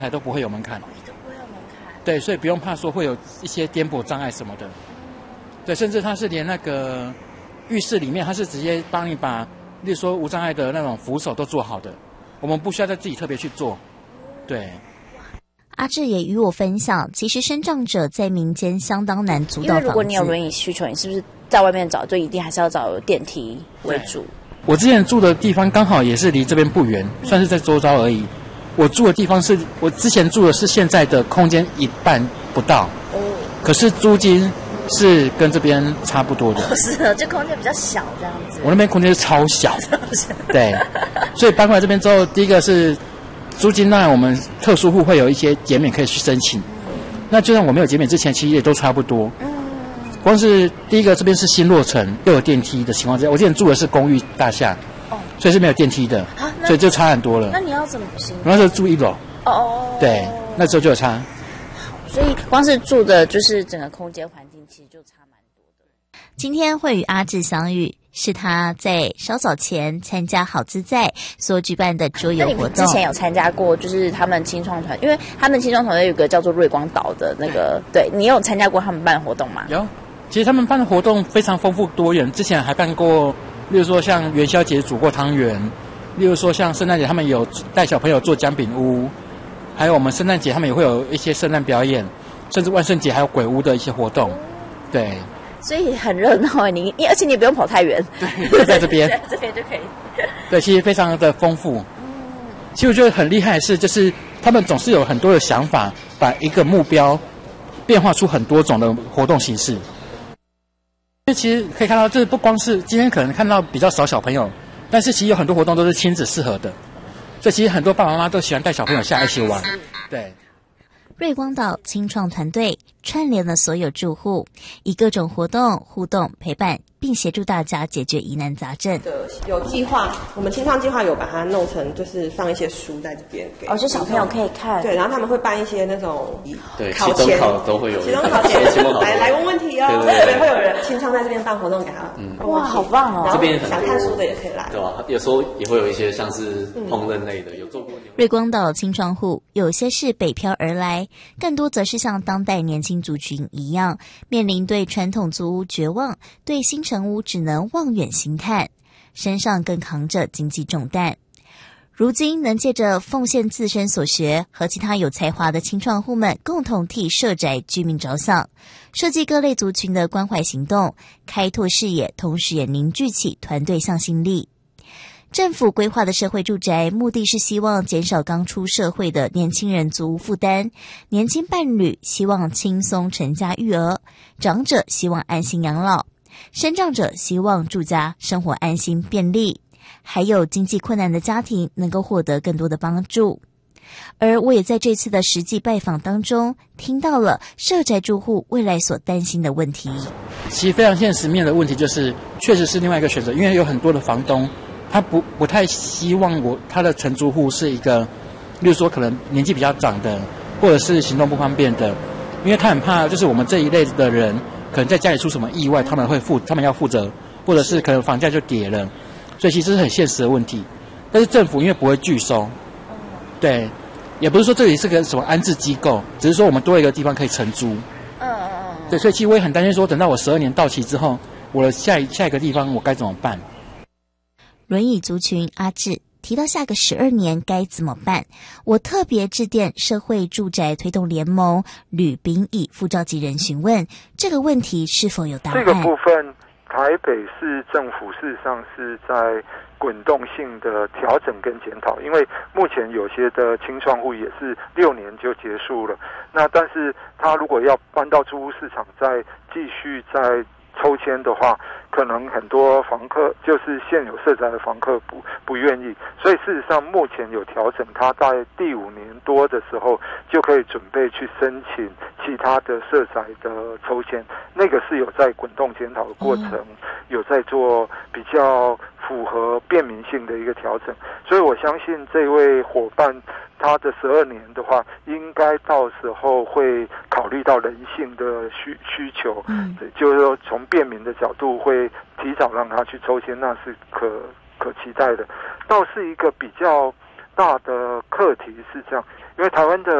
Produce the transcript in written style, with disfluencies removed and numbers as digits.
都不会有门槛， 都不会有门槛。 对，所以不用怕说会有一些颠簸障碍什么的。对，甚至它是连那个浴室里面，它是直接帮你把，例如说无障碍的那种扶手都做好的，我们不需要再自己特别去做。对。 阿志也与我分享，其实身障者在民间相当难租到房子。 因为如果你有轮椅需求，你是不是在外面找，就一定还是要找电梯为主？ 我之前住的地方刚好也是离这边不远，算是在周遭而已。我住的地方是我之前住的是现在的空间一半不到，可是租金是跟这边差不多的。 是的，这空间比较小这样子。 我那边空间是超小，对，所以搬过来这边之后，第一个是租金，那我们特殊户会有一些减免可以去申请。那就算我没有减免之前，其实也都差不多。光是第一个这边是新落成又有电梯的情况之下，我之前住的是公寓大厦，所以是没有电梯的，所以就差很多了。 那你要怎么行？ 那时候住1楼，对，那时候就有差。 所以光是住的就是整个空间环境，其实就差蛮多的。 今天会与阿志相遇，是他在稍早前参加好自在所举办的桌游活动。 那你之前有参加过，就是他们青创团，因为他们青创团队有一个叫做瑞光岛的那个，对你有参加过他们办的活动吗？ 有，其实他们办的活动非常丰富多元。之前还办过，例如说像元宵节煮过汤圆，例如说像圣诞节他们有带小朋友做姜饼屋，还有我们圣诞节他们也会有一些圣诞表演，甚至万圣节还有鬼屋的一些活动，对。 所以很热闹而且你也不用跑太远， 对，就在这边， 这边就可以。 对，其实非常的丰富。其实我觉得很厉害的是，就是他们总是有很多的想法，把一个目标变化出很多种的活动形式。其实可以看到，这不光是今天可能看到比较少小朋友，但是其实有很多活动都是亲子适合的。所以其实很多爸爸妈妈都喜欢带小朋友下来一起玩。对。 瑞光岛青创团队串联了所有住户，以各种活动互动陪伴，并协助大家解决疑难杂症。 有计划，我们青创计划有把它弄成，就是放一些书在这边给就小朋友可以看。 对，然后他们会办一些那种对考前， 期中考都会有， 期中考前来问问题哦。对，会有人青创在这边办活动给他。 哇，好棒哦！ 这边想看书的也可以来， 对吧？有时候也会有一些像是烹饪类的，有做过。 瑞光岛青创户有些是北漂而来，更多则是像当代年轻族群一样，面临对传统租屋绝望，对新成屋只能望远兴叹，身上更扛着经济重担。如今能借着奉献自身所学，和其他有才华的青创户们共同替社宅居民着想，设计各类族群的关怀行动，开拓视野，同时也凝聚起团队向心力。政府规划的社会住宅，目的是希望减少刚出社会的年轻人租屋负担，年轻伴侣希望轻松成家育儿，长者希望安心养老，身障者希望住家生活安心便利，还有经济困难的家庭能够获得更多的帮助。而我也在这次的实际拜访当中，听到了社宅住户未来所担心的问题。 其实非常现实面的问题就是，确实是另外一个选择，因为有很多的房东他不太希望他的承租户是一个，例如说可能年纪比较长的，或者是行动不方便的，因为他很怕就是我们这一类的人可能在家里出什么意外，他们要负责，或者是可能房价就跌了，所以其实是很现实的问题。但是政府因为不会拒收，对，也不是说这里是个什么安置机构，只是说我们多一个地方可以承租。对，所以其实我也很担心说，等到我12年到期之后，我的下一个地方我该怎么办？ 轮椅族群阿志提到下个12年该怎么办，我特别致电社会住宅推动联盟吕秉乙副召集人询问这个问题是否有答案。 这个部分台北市政府事实上是在滚动性的调整跟检讨，因为目前有些的青创户也是6年就结束了，那但是他如果要搬到租屋市场再继续再抽签的话，可能很多房客就是现有社宅的房客不愿意，所以事实上目前有调整，他在第5年多的时候就可以准备去申请其他的社宅的抽签，那个是有在滚动检讨的过程，有在做比较符合便民性的一个调整，所以我相信这位伙伴他的12年的话，应该到时候会考虑到人性的需求，就是说从便民的角度会提早让他去抽签，那是可期待的。倒是一个比较大的课题是这样，因为台湾的